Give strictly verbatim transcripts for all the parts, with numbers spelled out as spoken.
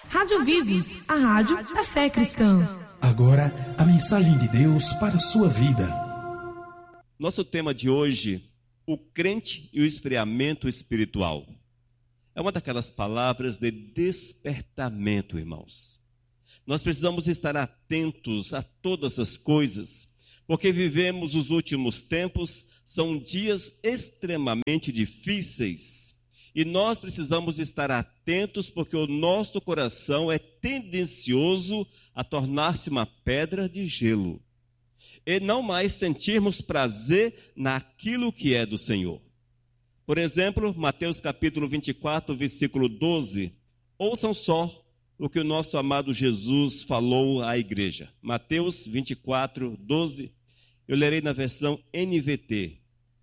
Rádio Vivos, a rádio da fé cristã. Agora, a mensagem de Deus para a sua vida. Nosso tema de hoje, o crente e o esfriamento espiritual. É uma daquelas palavras de despertamento, irmãos. Nós precisamos estar atentos a todas as coisas, porque vivemos os últimos tempos, são dias extremamente difíceis. E nós precisamos estar atentos porque o nosso coração é tendencioso a tornar-se uma pedra de gelo. E não mais sentirmos prazer naquilo que é do Senhor. Por exemplo, Mateus capítulo vinte e quatro, versículo doze. Ouçam só o que o nosso amado Jesus falou à igreja. Mateus vinte e quatro, doze. Eu lerei na versão N V T.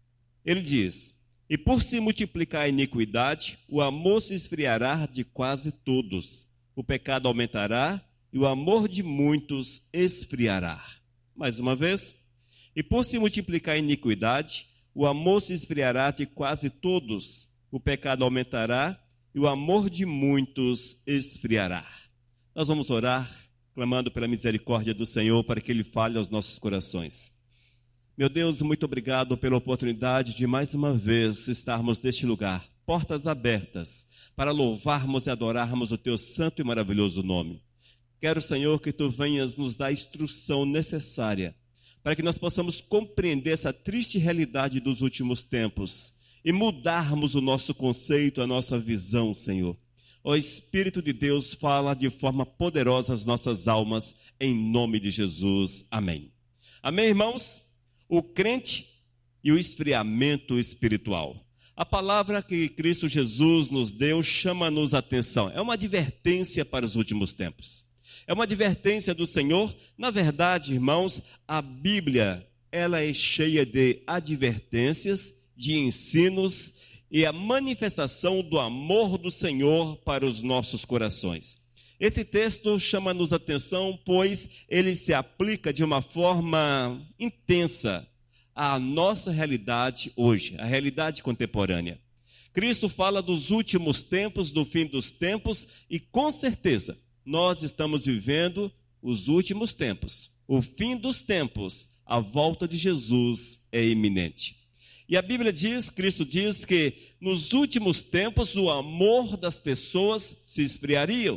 Ele diz: e por se multiplicar a iniquidade, o amor se esfriará de quase todos. O pecado aumentará e o amor de muitos esfriará. Mais uma vez. E por se multiplicar a iniquidade, o amor se esfriará de quase todos. O pecado aumentará e o amor de muitos esfriará. Nós vamos orar, clamando pela misericórdia do Senhor para que Ele fale aos nossos corações. Meu Deus, muito obrigado pela oportunidade de mais uma vez estarmos neste lugar, portas abertas, para louvarmos e adorarmos o Teu santo e maravilhoso nome. Quero, Senhor, que Tu venhas nos dar a instrução necessária para que nós possamos compreender essa triste realidade dos últimos tempos e mudarmos o nosso conceito, a nossa visão, Senhor. O Espírito de Deus fala de forma poderosa às nossas almas, em nome de Jesus. Amém. Amém, irmãos? O crente e o esfriamento espiritual. A palavra que Cristo Jesus nos deu chama-nos a atenção. É uma advertência para os últimos tempos. É uma advertência do Senhor. Na verdade, irmãos, a Bíblia, ela é cheia de advertências, de ensinos e a manifestação do amor do Senhor para os nossos corações. Esse texto chama-nos a atenção, pois ele se aplica de uma forma intensa à nossa realidade hoje, a realidade contemporânea. Cristo fala dos últimos tempos, do fim dos tempos, e com certeza nós estamos vivendo os últimos tempos. O fim dos tempos, a volta de Jesus é iminente. E a Bíblia diz, Cristo diz que nos últimos tempos o amor das pessoas se esfriaria.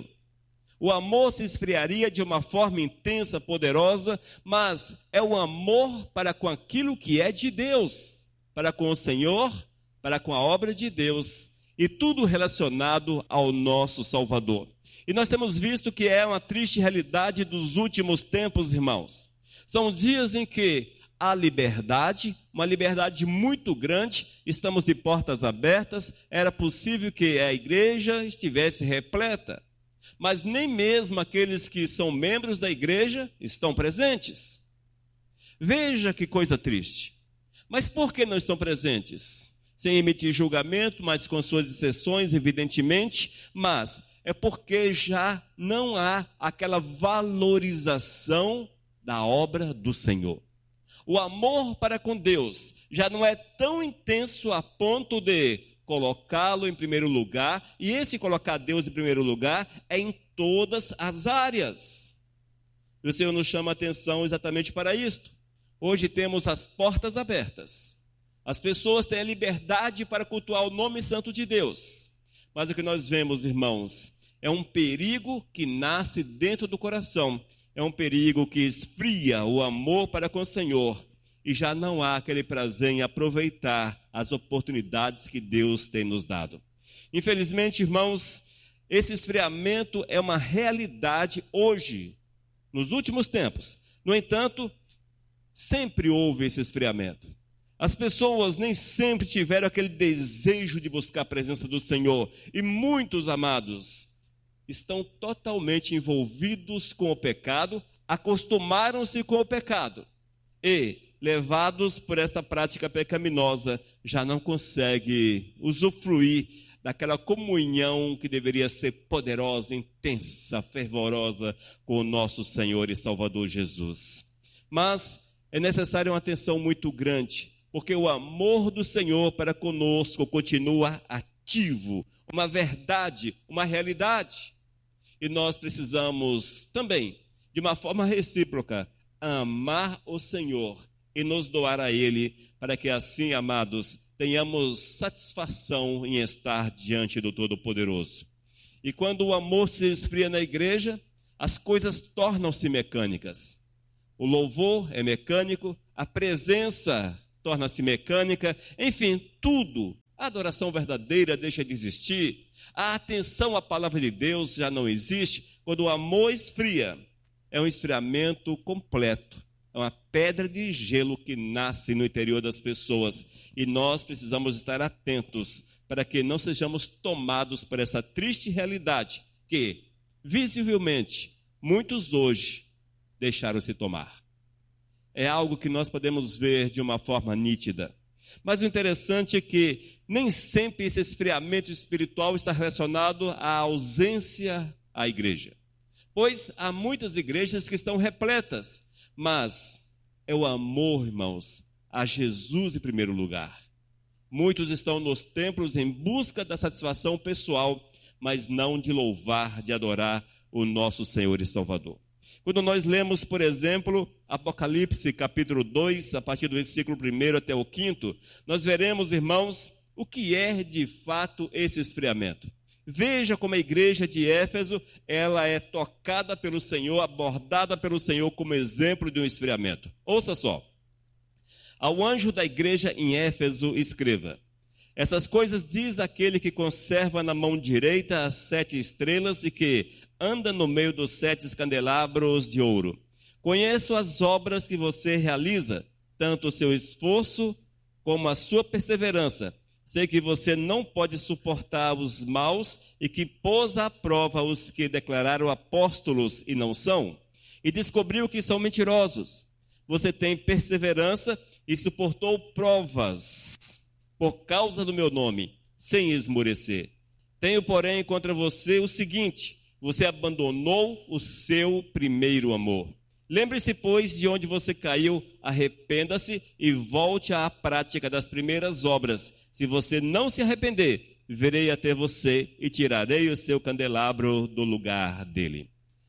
O amor se esfriaria de uma forma intensa, poderosa, mas é o amor para com aquilo que é de Deus, para com o Senhor, para com a obra de Deus e tudo relacionado ao nosso Salvador. E nós temos visto que é uma triste realidade dos últimos tempos, irmãos. São dias em que há liberdade, uma liberdade muito grande, estamos de portas abertas, era possível que a igreja estivesse repleta. Mas nem mesmo aqueles que são membros da igreja estão presentes. Veja que coisa triste. Mas por que não estão presentes? Sem emitir julgamento, mas com suas exceções, evidentemente, mas é porque já não há aquela valorização da obra do Senhor. O amor para com Deus já não é tão intenso a ponto de colocá-lo em primeiro lugar, e esse colocar Deus em primeiro lugar é em todas as áreas. E o Senhor nos chama a atenção exatamente para isto. Hoje temos as portas abertas. As pessoas têm a liberdade para cultuar o nome santo de Deus. Mas o que nós vemos, irmãos, é um perigo que nasce dentro do coração. É um perigo que esfria o amor para com o Senhor. E já não há aquele prazer em aproveitar as oportunidades que Deus tem nos dado. Infelizmente, irmãos, esse esfriamento é uma realidade hoje, nos últimos tempos. No entanto, sempre houve esse esfriamento. As pessoas nem sempre tiveram aquele desejo de buscar a presença do Senhor. E muitos, amados, estão totalmente envolvidos com o pecado, acostumaram-se com o pecado e, levados por essa prática pecaminosa, já não conseguem usufruir daquela comunhão que deveria ser poderosa, intensa, fervorosa com o nosso Senhor e Salvador Jesus. Mas é necessária uma atenção muito grande, porque o amor do Senhor para conosco continua ativo, uma verdade, uma realidade. e nós precisamos também, de uma forma recíproca, amar o Senhor e nos doar a Ele, para que assim, amados, tenhamos satisfação em estar diante do Todo-Poderoso. E quando o amor se esfria na igreja, as coisas tornam-se mecânicas. O louvor é mecânico, a presença torna-se mecânica, enfim, tudo. A adoração verdadeira deixa de existir, a atenção à palavra de Deus já não existe. Quando o amor esfria, é um esfriamento completo, é uma pedra de gelo que nasce no interior das pessoas. E nós precisamos estar atentos para que não sejamos tomados por essa triste realidade que, visivelmente, muitos hoje deixaram-se tomar. É algo que nós podemos ver de uma forma nítida. Mas o interessante é que nem sempre esse esfriamento espiritual está relacionado à ausência à igreja. Pois há muitas igrejas que estão repletas, mas é o amor, irmãos, a Jesus em primeiro lugar. Muitos estão nos templos em busca da satisfação pessoal, mas não de louvar, de adorar o nosso Senhor e Salvador. Quando nós lemos, por exemplo, Apocalipse capítulo dois, a partir do versículo primeiro até o quinto, nós veremos, irmãos, o que é de fato esse esfriamento. Veja como a igreja de Éfeso, ela é tocada pelo Senhor, abordada pelo Senhor como exemplo de um esfriamento. Ouça só. Ao anjo da igreja em Éfeso escreva: essas coisas diz aquele que conserva na mão direita as sete estrelas e que anda no meio dos sete candelabros de ouro. Conheço as obras que você realiza, tanto o seu esforço como a sua perseverança. Sei que você não pode suportar os maus e que pôs à prova os que declararam apóstolos e não são, e descobriu que são mentirosos. Você tem perseverança e suportou provas por causa do meu nome, sem esmorecer. Tenho, porém, contra você o seguinte: você abandonou o seu primeiro amor. Lembre-se, pois, de onde você caiu, arrependa-se e volte à prática das primeiras obras. Se você não se arrepender, virei até você e tirarei o seu candelabro do lugar dele.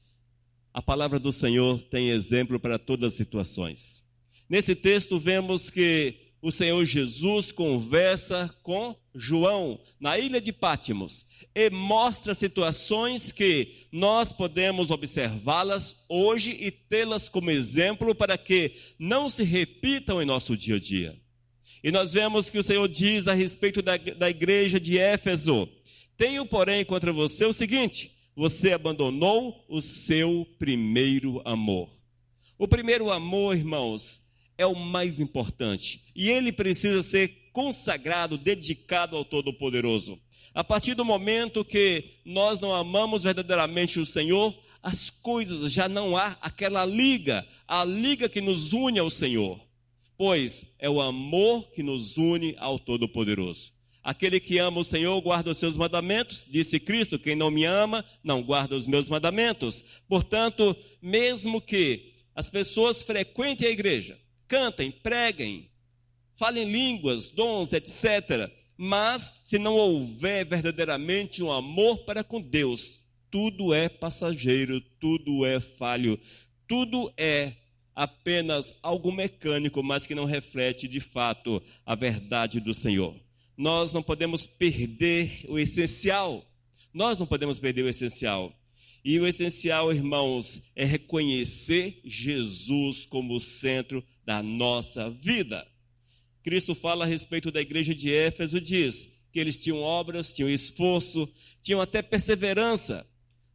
A palavra do Senhor tem exemplo para todas as situações. Nesse texto vemos que o Senhor Jesus conversa com João na ilha de Pátimos e mostra situações que nós podemos observá-las hoje e tê-las como exemplo para que não se repitam em nosso dia a dia. E nós vemos que o Senhor diz a respeito da, da igreja de Éfeso: tenho, porém, contra você o seguinte: você abandonou o seu primeiro amor. O primeiro amor, irmãos, é o mais importante, e ele precisa ser consagrado, dedicado ao Todo-Poderoso. A partir do momento que nós não amamos verdadeiramente o Senhor, as coisas já não há aquela liga, a liga que nos une ao Senhor, pois é o amor que nos une ao Todo-Poderoso. Aquele que ama o Senhor guarda os seus mandamentos, disse Cristo: quem não me ama não guarda os meus mandamentos. Portanto, mesmo que as pessoas frequentem a igreja, cantem, preguem, falem línguas, dons, etcétera, mas se não houver verdadeiramente um amor para com Deus, tudo é passageiro, tudo é falho, tudo é apenas algo mecânico, mas que não reflete de fato a verdade do Senhor. Nós não podemos perder o essencial, nós não podemos perder o essencial. E o essencial, irmãos, é reconhecer Jesus como o centro da nossa vida. Cristo fala a respeito da igreja de Éfeso, diz que eles tinham obras, tinham esforço, tinham até perseverança,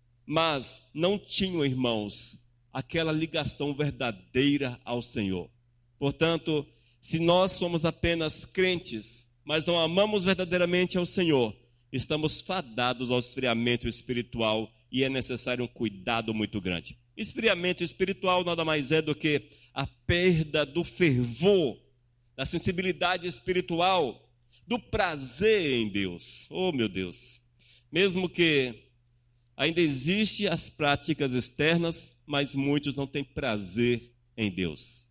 mas não tinham, irmãos, aquela ligação verdadeira ao Senhor. Portanto, se nós somos apenas crentes, mas não amamos verdadeiramente ao Senhor, estamos fadados ao esfriamento espiritual e é necessário um cuidado muito grande. Esfriamento espiritual nada mais é do que a perda do fervor, da sensibilidade espiritual, do prazer em Deus. Oh, meu Deus! Mesmo que ainda existem as práticas externas, mas muitos não têm prazer em Deus.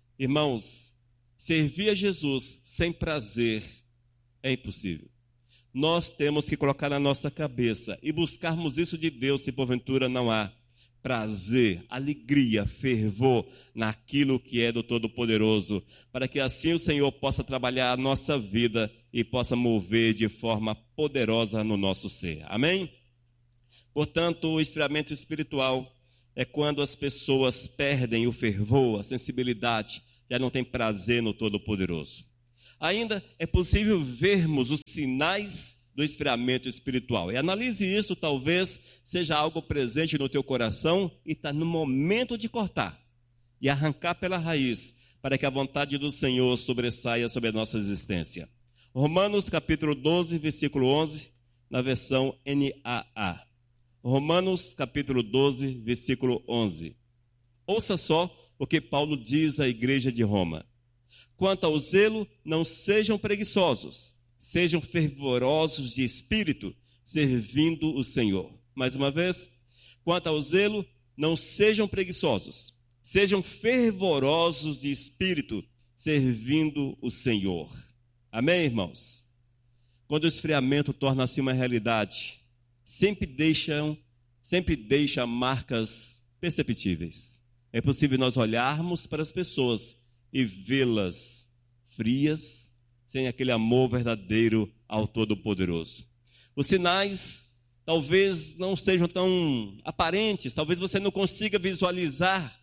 Irmãos, servir a Jesus sem prazer é impossível. nós temos que colocar na nossa cabeça e buscarmos isso de Deus, se porventura não há prazer, alegria, fervor naquilo que é do Todo-Poderoso, para que assim o Senhor possa trabalhar a nossa vida e possa mover de forma poderosa no nosso ser. Amém? Portanto, o esfriamento espiritual é quando as pessoas perdem o fervor, a sensibilidade, já não tem prazer no Todo-Poderoso. Ainda é possível vermos os sinais do esfriamento espiritual. E analise isso, talvez seja algo presente no teu coração e está no momento de cortar e arrancar pela raiz, para que a vontade do Senhor sobressaia sobre a nossa existência. Romanos capítulo doze, versículo onze, na versão N A A. Romanos capítulo doze, versículo onze. Ouça só o que Paulo diz à igreja de Roma. Quanto ao zelo, não sejam preguiçosos, sejam fervorosos de espírito, servindo o Senhor. Mais uma vez, quanto ao zelo, não sejam preguiçosos, sejam fervorosos de espírito, servindo o Senhor. Amém, irmãos? Quando o esfriamento torna-se uma realidade, sempre deixam, sempre deixa marcas perceptíveis. É possível nós olharmos para as pessoas e vê-las frias, sem aquele amor verdadeiro ao Todo-Poderoso. Os sinais talvez não sejam tão aparentes, talvez você não consiga visualizar,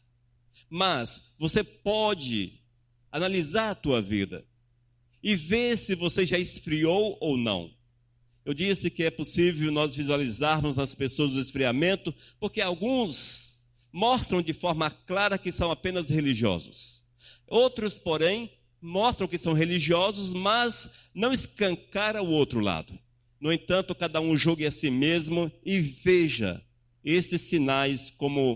mas você pode analisar a tua vida e ver se você já esfriou ou não. Eu disse que é possível nós visualizarmos nas pessoas o esfriamento, porque alguns mostram de forma clara que são apenas religiosos. Outros, porém, mostram que são religiosos, mas não escancara o outro lado. No entanto, cada um julgue a si mesmo e veja esses sinais como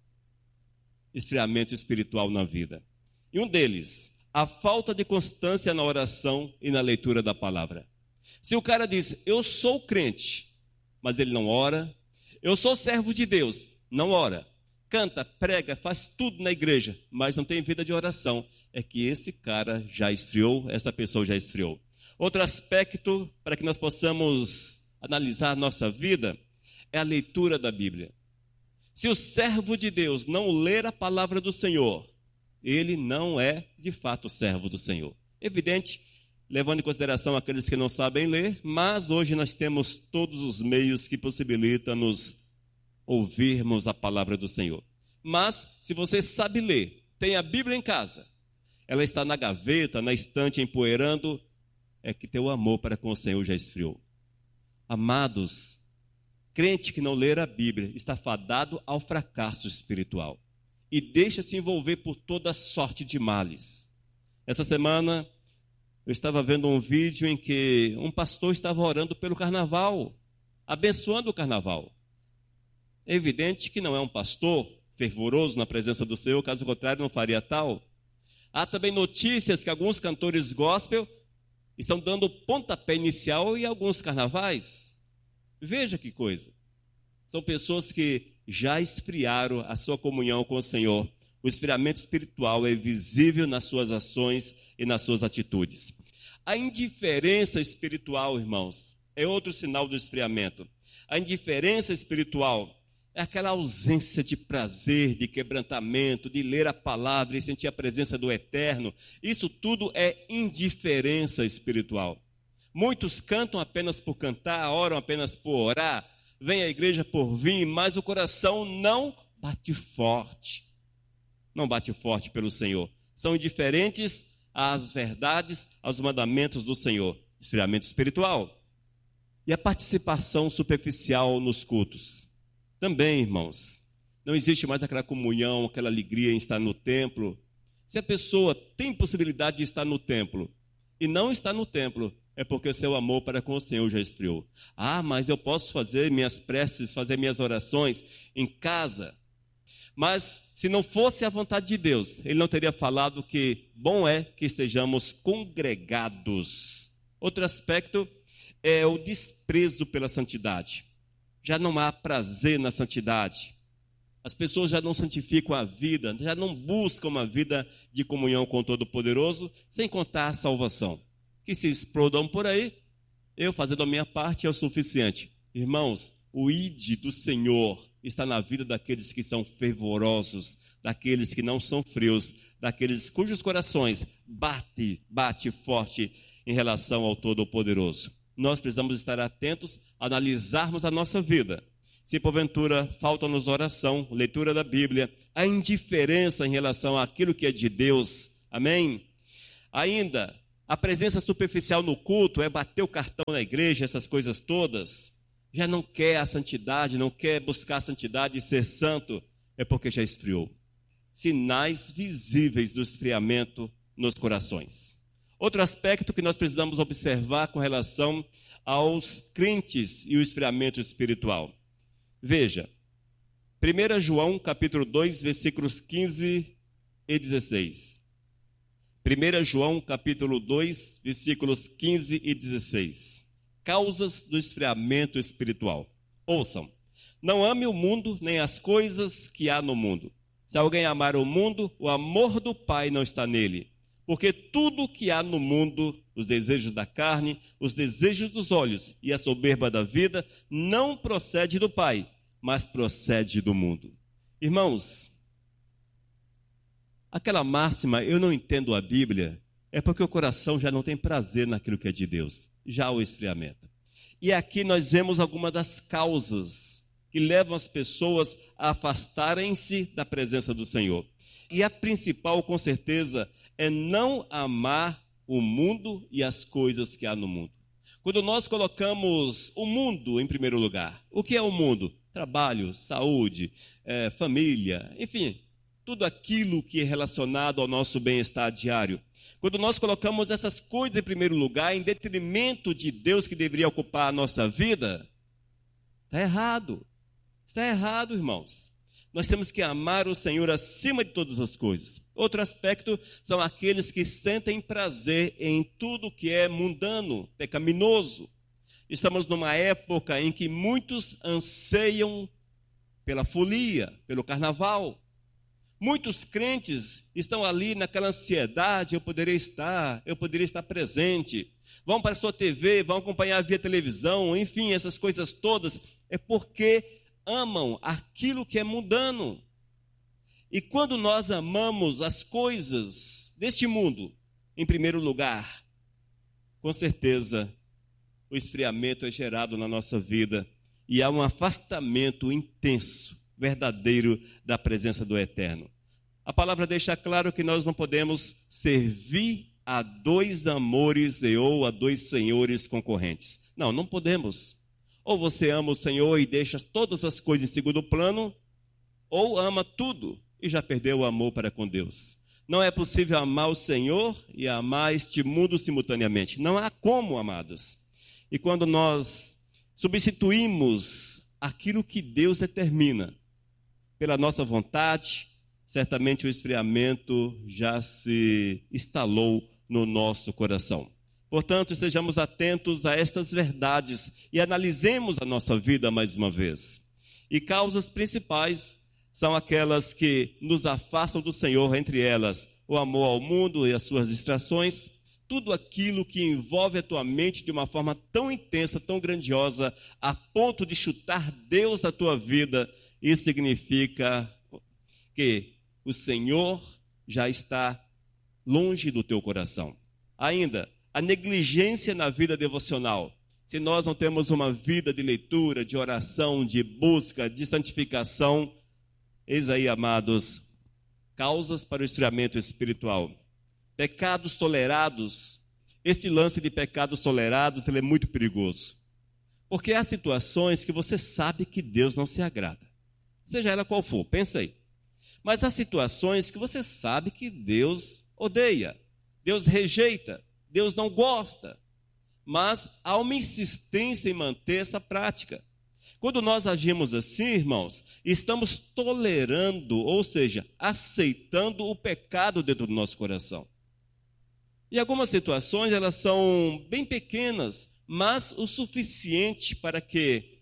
esfriamento espiritual na vida. E um deles, a falta de constância na oração e na leitura da palavra. Se o cara diz, eu sou crente, mas ele não ora, eu sou servo de Deus, não ora, canta, prega, faz tudo na igreja, mas não tem vida de oração, é que esse cara já esfriou, essa pessoa já esfriou. Outro aspecto para que nós possamos analisar a nossa vida é a leitura da Bíblia. Se o servo de Deus não ler a palavra do Senhor, ele não é de fato servo do Senhor. Evidente, levando em consideração aqueles que não sabem ler, mas hoje nós temos todos os meios que possibilitam nos ouvirmos a palavra do Senhor. Mas, se você sabe ler, tem a Bíblia em casa, ela está na gaveta, na estante, empoeirando, é que teu amor para com o Senhor já esfriou. Amados, crente que não ler a Bíblia está fadado ao fracasso espiritual e deixa-se envolver por toda sorte de males. Essa semana eu estava vendo um vídeo em que um pastor estava orando pelo carnaval, abençoando o carnaval. É evidente que não é um pastor fervoroso na presença do Senhor, caso contrário não faria tal. Há também notícias que alguns cantores gospel estão dando pontapé inicial em alguns carnavais. Veja que coisa. São pessoas que já esfriaram a sua comunhão com o Senhor. O esfriamento espiritual é visível nas suas ações e nas suas atitudes. A indiferença espiritual, irmãos, é outro sinal do esfriamento. A indiferença espiritual é aquela ausência de prazer, de quebrantamento, de ler a palavra e sentir a presença do Eterno. Isso tudo é indiferença espiritual. Muitos cantam apenas por cantar, oram apenas por orar, vêm à igreja por vir, mas o coração não bate forte. Não bate forte pelo Senhor. São indiferentes às verdades, aos mandamentos do Senhor. Esfriamento espiritual. E a participação superficial nos cultos. Também, irmãos, não existe mais aquela comunhão, aquela alegria em estar no templo. Se a pessoa tem possibilidade de estar no templo e não está no templo, é porque seu amor para com o Senhor já esfriou. Ah, mas eu posso fazer minhas preces, fazer minhas orações em casa. Mas se não fosse a vontade de Deus, ele não teria falado que bom é que estejamos congregados. Outro aspecto é o desprezo pela santidade. Já não há prazer na santidade. As pessoas já não santificam a vida, já não buscam uma vida de comunhão com o Todo-Poderoso, sem contar a salvação. Que se explodam por aí, Eu fazendo a minha parte é o suficiente. Irmãos, o ide do Senhor está na vida daqueles que são fervorosos, daqueles que não são frios, daqueles cujos corações bate, bate forte em relação ao Todo-Poderoso. Nós precisamos estar atentos, analisarmos a nossa vida. Se porventura falta-nos oração, leitura da Bíblia, a indiferença em relação àquilo que é de Deus, amém? Ainda, a presença superficial no culto é bater o cartão na igreja, essas coisas todas. Já não quer a santidade, não quer buscar a santidade e ser santo, é porque já esfriou. Sinais visíveis do esfriamento nos corações. Outro aspecto que nós precisamos observar com relação aos crentes e o esfriamento espiritual. Veja, primeiro João capítulo dois, versículos quinze e dezesseis. primeiro João capítulo dois, versículos quinze e dezesseis. Causas do esfriamento espiritual. Ouçam, não ame o mundo nem as coisas que há no mundo. Se alguém amar o mundo, o amor do Pai não está nele. Porque tudo que há no mundo, os desejos da carne, os desejos dos olhos e a soberba da vida, não procede do Pai, mas procede do mundo. Irmãos, aquela máxima, eu não entendo a Bíblia, é porque o coração já não tem prazer naquilo que é de Deus, já o esfriamento. E aqui nós vemos algumas das causas que levam as pessoas a afastarem-se da presença do Senhor. E a principal, com certeza, é não amar o mundo e as coisas que há no mundo. Quando nós colocamos o mundo em primeiro lugar, o que é o mundo? Trabalho, saúde, é, família, enfim, tudo aquilo que é relacionado ao nosso bem-estar diário. Quando nós colocamos essas coisas em primeiro lugar, em detrimento de Deus que deveria ocupar a nossa vida, está errado. Está errado, irmãos. Nós temos que amar o Senhor acima de todas as coisas. Outro aspecto são aqueles que sentem prazer em tudo que é mundano, pecaminoso. Estamos numa época em que muitos anseiam pela folia, pelo carnaval. Muitos crentes estão ali naquela ansiedade, eu poderia estar, eu poderia estar presente. Vão para a sua T V, vão acompanhar via televisão, enfim, essas coisas todas. É porque amam aquilo que é mundano. E quando nós amamos as coisas deste mundo, em primeiro lugar, com certeza, o esfriamento é gerado na nossa vida e há um afastamento intenso, verdadeiro, da presença do Eterno. A palavra deixa claro que nós não podemos servir a dois amores e ou a dois senhores concorrentes. Não, não podemos. Ou você ama o Senhor e deixa todas as coisas em segundo plano, ou ama tudo e já perdeu o amor para com Deus. Não é possível amar o Senhor e amar este mundo simultaneamente. Não há como, amados. E quando nós substituímos aquilo que Deus determina pela nossa vontade, certamente o esfriamento já se instalou no nosso coração. Portanto, estejamos atentos a estas verdades e analisemos a nossa vida mais uma vez. E causas principais são aquelas que nos afastam do Senhor, entre elas o amor ao mundo e as suas distrações, tudo aquilo que envolve a tua mente de uma forma tão intensa, tão grandiosa, a ponto de chutar Deus da tua vida. Isso significa que o Senhor já está longe do teu coração. Ainda, a negligência na vida devocional. Se nós não temos uma vida de leitura, de oração, de busca, de santificação, eis aí, amados, causas para o esfriamento espiritual. Pecados tolerados. Este lance de pecados tolerados, ele é muito perigoso. Porque há situações que você sabe que Deus não se agrada. Seja ela qual for, pensa aí. Mas há situações que você sabe que Deus odeia, Deus rejeita, Deus não gosta, mas há uma insistência em manter essa prática. Quando nós agimos assim, irmãos, estamos tolerando, ou seja, aceitando o pecado dentro do nosso coração. E algumas situações, elas são bem pequenas, mas o suficiente para que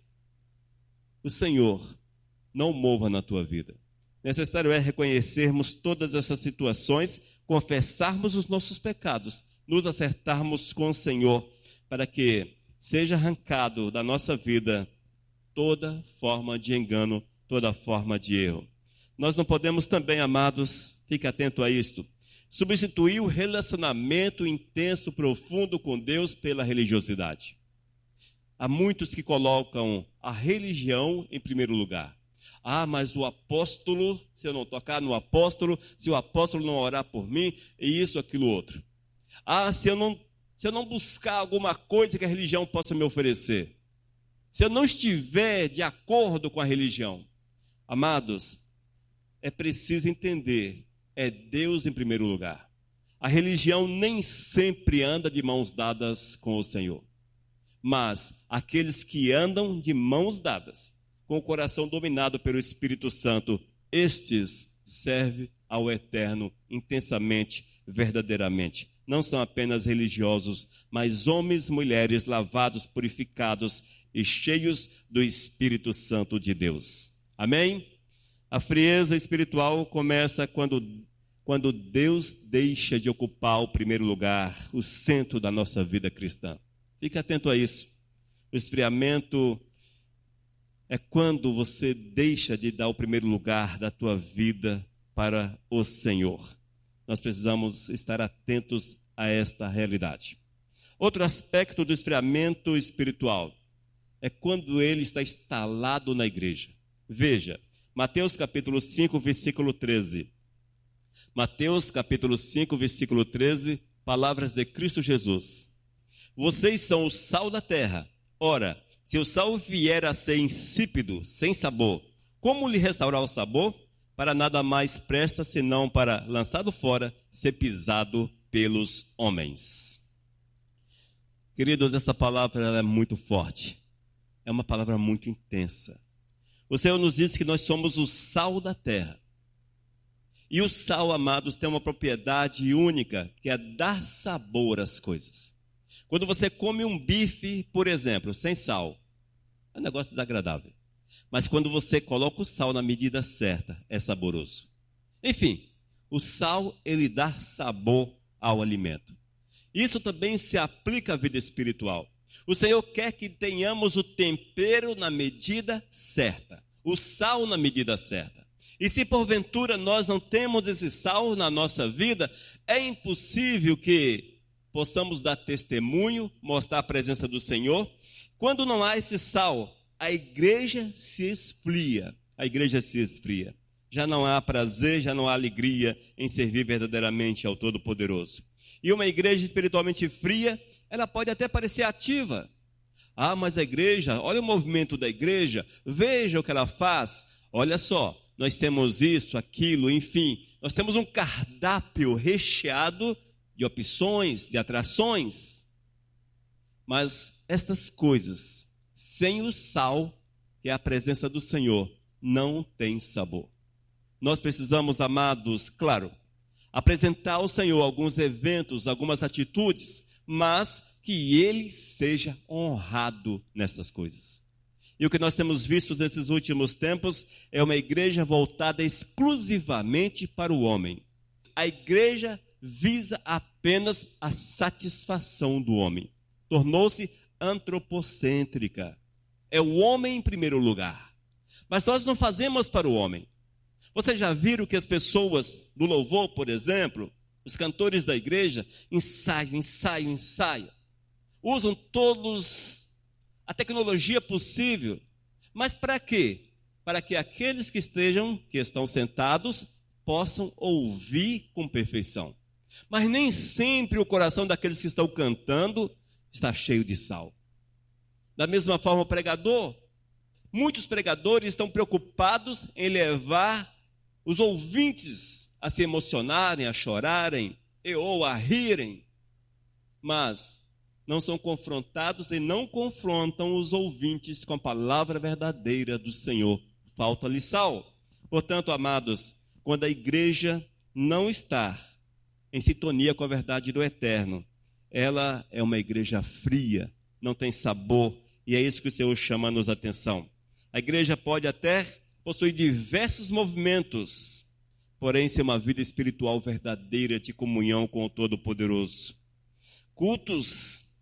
o Senhor não mova na tua vida. Necessário é reconhecermos todas essas situações, confessarmos os nossos pecados, nos acertarmos com o Senhor, para que seja arrancado da nossa vida toda forma de engano, toda forma de erro. Nós não podemos também, amados, fique atento a isto, substituir o relacionamento intenso, profundo com Deus pela religiosidade. Há muitos que colocam a religião em primeiro lugar. Ah, mas o apóstolo, se eu não tocar no apóstolo, se o apóstolo não orar por mim, e isso, aquilo, outro. Ah, se eu não, se eu não buscar alguma coisa que a religião possa me oferecer. Se eu não estiver de acordo com a religião. Amados, é preciso entender, é Deus em primeiro lugar. A religião nem sempre anda de mãos dadas com o Senhor. Mas aqueles que andam de mãos dadas, com o coração dominado pelo Espírito Santo, estes servem ao Eterno intensamente, verdadeiramente. Não são apenas religiosos, mas homens e mulheres lavados, purificados e cheios do Espírito Santo de Deus. Amém? A frieza espiritual começa quando, quando Deus deixa de ocupar o primeiro lugar, o centro da nossa vida cristã. Fique atento a isso. O esfriamento é quando você deixa de dar o primeiro lugar da tua vida para o Senhor. Nós precisamos estar atentos a esta realidade. Outro aspecto do esfriamento espiritual é quando ele está instalado na igreja. Veja, Mateus capítulo cinco, versículo treze. Mateus capítulo cinco, versículo treze, palavras de Cristo Jesus. Vocês são o sal da terra. Ora, se o sal vier a ser insípido, sem sabor, como lhe restaurar o sabor? Para nada mais presta, senão para, lançado fora, ser pisado pelos homens. Queridos, essa palavra ela é muito forte. É uma palavra muito intensa. O Senhor nos diz que nós somos o sal da terra. E o sal, amados, tem uma propriedade única, que é dar sabor às coisas. Quando você come um bife, por exemplo, sem sal, é um negócio desagradável. Mas quando você coloca o sal na medida certa, é saboroso. Enfim, o sal, ele dá sabor ao alimento. Isso também se aplica à vida espiritual. O Senhor quer que tenhamos o tempero na medida certa, o sal na medida certa. E se porventura nós não temos esse sal na nossa vida, é impossível que possamos dar testemunho, mostrar a presença do Senhor. Quando não há esse sal, a igreja se esfria, a igreja se esfria. Já não há prazer, já não há alegria em servir verdadeiramente ao Todo-Poderoso. E uma igreja espiritualmente fria, ela pode até parecer ativa. Ah, mas a igreja, olha o movimento da igreja, veja o que ela faz. Olha só, nós temos isso, aquilo, enfim. Nós temos um cardápio recheado de opções, de atrações. Mas estas coisas, sem o sal, que é a presença do Senhor, não tem sabor. Nós precisamos, amados, claro, apresentar ao Senhor alguns eventos, algumas atitudes, mas que Ele seja honrado nestas coisas. E o que nós temos visto nesses últimos tempos é uma igreja voltada exclusivamente para o homem. A igreja visa apenas a satisfação do homem. Tornou-se antropocêntrica. É o homem em primeiro lugar. Mas nós não fazemos para o homem. Vocês já viram que as pessoas do louvor, por exemplo, os cantores da igreja, ensaiam, ensaiam, ensaiam. Usam todos a tecnologia possível. Mas para quê? Para que aqueles que estejam, que estão sentados, possam ouvir com perfeição. Mas nem sempre o coração daqueles que estão cantando está cheio de sal. Da mesma forma, o pregador. Muitos pregadores estão preocupados em levar os ouvintes a se emocionarem, a chorarem, e, ou a rirem, mas não são confrontados e não confrontam os ouvintes com a palavra verdadeira do Senhor. Falta-lhe sal. Portanto, amados, quando a igreja não está em sintonia com a verdade do Eterno, ela é uma igreja fria, não tem sabor, e é isso que o Senhor chama-nos a atenção. A igreja pode até possuir diversos movimentos, porém ser uma vida espiritual verdadeira de comunhão com o Todo-Poderoso. Cultos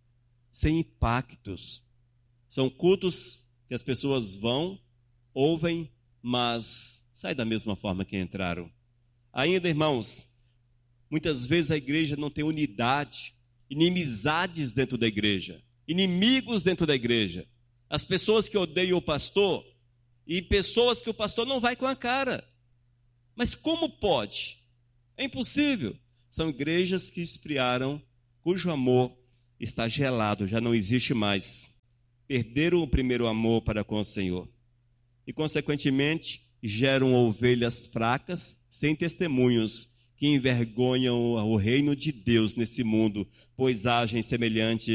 sem impactos. São cultos que as pessoas vão, ouvem, mas saem da mesma forma que entraram. Ainda, irmãos, muitas vezes a igreja não tem unidade, inimizades dentro da igreja, inimigos dentro da igreja. As pessoas que odeiam o pastor e pessoas que o pastor não vai com a cara. Mas como pode? É impossível. São igrejas que esfriaram, cujo amor está gelado, já não existe mais. Perderam o primeiro amor para com o Senhor. E, consequentemente, geram ovelhas fracas, sem testemunhos, que envergonham o reino de Deus nesse mundo, pois agem semelhantes